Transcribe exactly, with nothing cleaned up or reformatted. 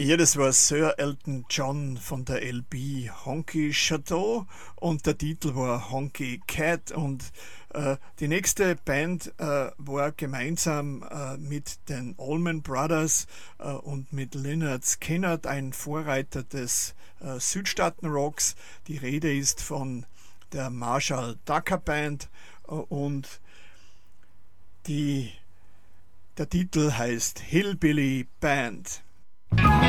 Ja, das war Sir Elton John von der L B Honky Chateau und der Titel war Honky Cat und äh, die nächste Band äh, war gemeinsam äh, mit den Allman Brothers äh, und mit Lynyrd Skynyrd ein Vorreiter des äh, Südstaaten-Rocks. Die Rede ist von der Marshall Tucker Band äh, und die, der Titel heißt Hillbilly Band.